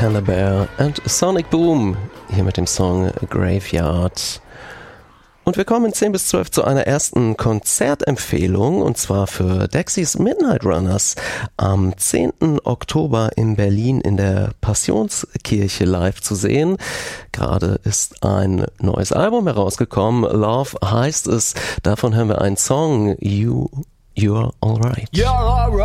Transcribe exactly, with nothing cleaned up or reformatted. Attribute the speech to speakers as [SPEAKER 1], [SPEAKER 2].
[SPEAKER 1] Panda Bear und Sonic Boom, hier mit dem Song Graveyard. Und wir kommen in zehn bis zwölf zu einer ersten Konzertempfehlung, und zwar für Dexys Midnight Runners am zehnten Oktober in Berlin in der Passionskirche live zu sehen. Gerade ist ein neues Album herausgekommen, Love heißt es. Davon hören wir einen Song, You, You're Alright.
[SPEAKER 2] You're alright.